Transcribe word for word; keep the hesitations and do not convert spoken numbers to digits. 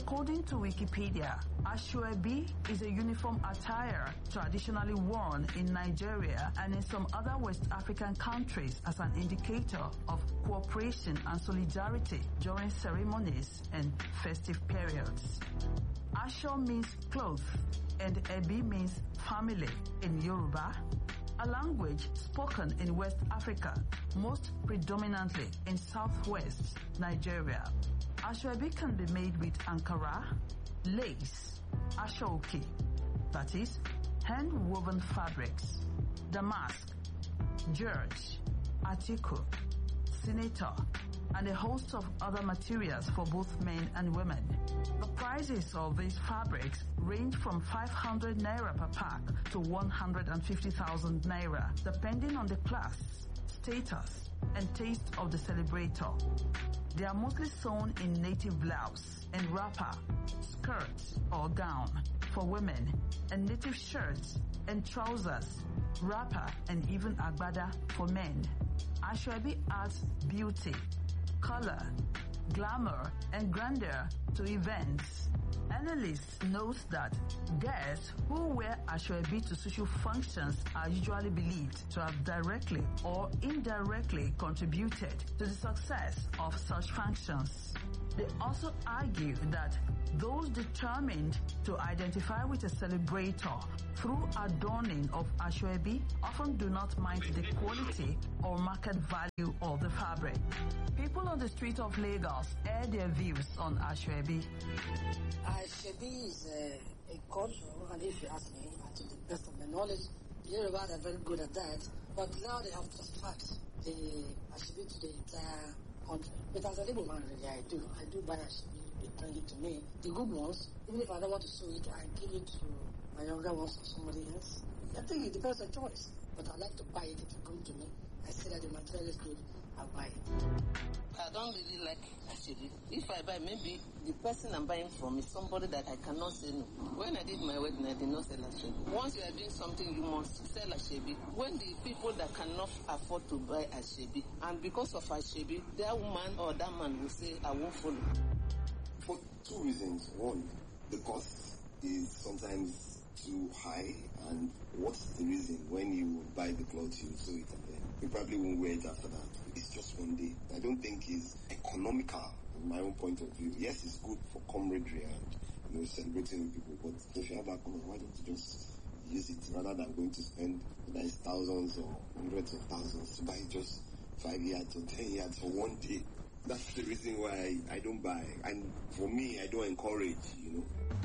According to Wikipedia, Asoebi is a uniform attire traditionally worn in Nigeria and in some other West African countries as an indicator of cooperation and solidarity during ceremonies and festive periods. Aso means cloth and Ebi means family in Yoruba, a language spoken in West Africa, most predominantly in southwest Nigeria. Asoebi can be made with Ankara, lace, Asoke, that is, hand-woven fabrics, damask, George, Atiku, Senator, and a host of other materials for both men and women. The prices of these fabrics range from five hundred naira per pack to one hundred fifty thousand naira, depending on the class, status, and taste of the celebrator. They are mostly sewn in native blouse and wrapper, skirt or gown for women, and native shirts and trousers, wrapper, and even agbada for men. Asoebi adds beauty, color, glamour, and grandeur to events. Analysts note that guests who wear Asoebi to social functions are usually believed to have directly or indirectly contributed to the success of such functions. They also argue that those determined to identify with a celebrator through adorning of Asoebi often do not mind the quality or market value of the fabric. People on the street of Lagos air their views on Asoebi. Asoebi is a, a culture, and if you ask me, to the best of my knowledge, Yoruba are very good at that, but now they have transferred the Asoebi to the entire country. But as a little man, really, I do. I do buy Asoebi. They bring it to me. The good ones, even if I don't want to sew it, I give it to my younger ones or somebody else. I think it depends on choice, but I like to buy it if it comes to me. I see that the material is good, I'll buy it. I don't really like Asoebi. If I buy, maybe the person I'm buying from is somebody that I cannot say no. When I did my wedding, I did not sell Asoebi. Once you are doing something, you must sell Asoebi. When the people that cannot afford to buy Asoebi, and because of Asoebi, that woman or that man will say, I won't follow. For two reasons. One, the cost is sometimes too high, and what's the reason? When you buy the clothes, you sew it and then you probably won't wear it after that. It's just one day. I don't think it's economical from my own point of view. Yes, it's good for camaraderie and, you know, celebrating with people, but if you have that comment, why don't you just use it rather than going to spend whether it's thousands or hundreds of thousands to buy just five yards or ten yards for one day? That's the reason why I, I don't buy. And for me, I don't encourage, you know.